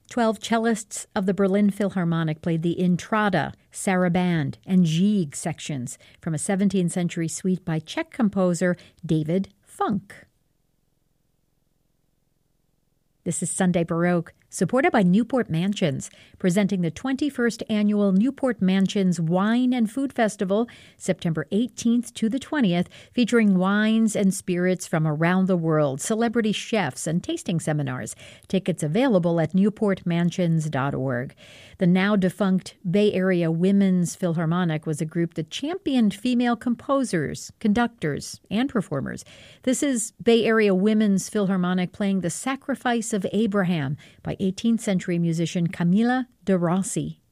12 cellists of the Berlin Philharmonic played the Intrada, Sarabande, and Gigue sections from a 17th century suite by Czech composer David Funk. This is Sunday Baroque, supported by Newport Mansions, presenting the 21st Annual Newport Mansions Wine and Food Festival, September 18th to the 20th, featuring wines and spirits from around the world, celebrity chefs, and tasting seminars. Tickets available at newportmansions.org. The now-defunct Bay Area Women's Philharmonic was a group that championed female composers, conductors, and performers. This is Bay Area Women's Philharmonic playing The Sacrifice of Abraham by 18th century musician Camilla de Rossi.